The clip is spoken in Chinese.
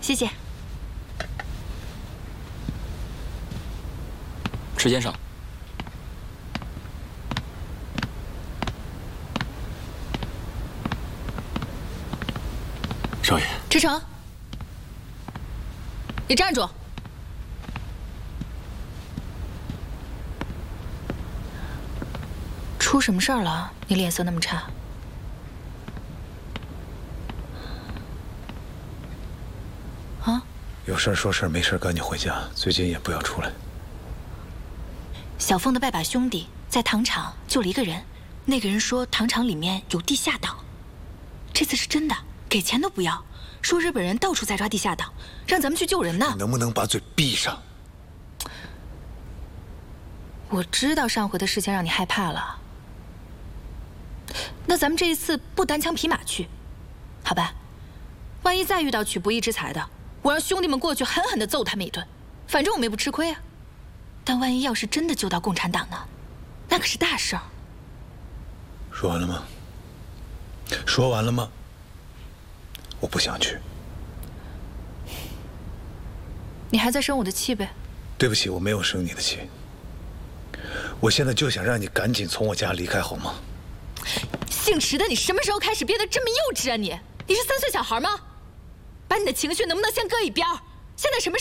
谢谢。 池先生， 少爷， 池诚，你站住！出什么事儿了？你脸色那么差。啊？ 有事说事，没事赶紧回家。最近也不要出来。 小凤的拜把兄弟在糖厂救了一个人，那个人说糖厂里面有地下党。这次是真的，给钱都不要，说日本人到处在抓地下党，让咱们去救人呢。 你能不能把嘴闭上？ 我知道上回的事情让你害怕了，那咱们这一次不单枪匹马去，好吧？万一再遇到取不义之财的，我让兄弟们过去狠狠地揍他们一顿，反正我们也不吃亏啊。但万一要是真的救到共产党呢？那可是大事儿。 说完了吗？说完了吗？我不想去。 你还在生我的气呗？ 对不起，我没有生你的气。我现在就想让你赶紧从我家离开，好吗？ 姓池的，你什么时候开始变得这么幼稚啊你？你是3岁小孩吗？把你的情绪能不能先搁一边？现在什么